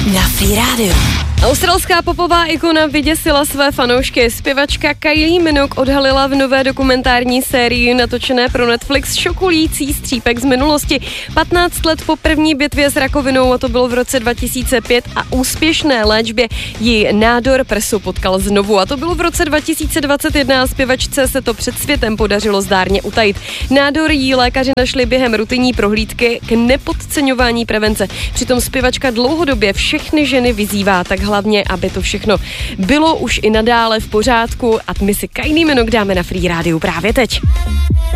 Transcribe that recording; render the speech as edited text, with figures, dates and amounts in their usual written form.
na Free Radio. Australská popová ikona vyděsila své fanoušky. Zpěvačka Kylie Minogue odhalila v nové dokumentární sérii natočené pro Netflix šokující střípek z minulosti. 15 let po první bitvě s rakovinou, a to bylo v roce 2005, a úspěšné léčbě ji nádor prsu potkal znovu. A to bylo v roce 2021 a zpěvačce se to před světem podařilo zdárně utajit. Nádor jí lékaři našli během rutinní prohlídky k nepodceňování prevence. Přitom zpěvačka dlouhodobě všechny ženy vyzývá, tak hlavně, aby to všechno bylo už i nadále v pořádku, a my si Kylie Minogue dáme na Free Radio právě teď.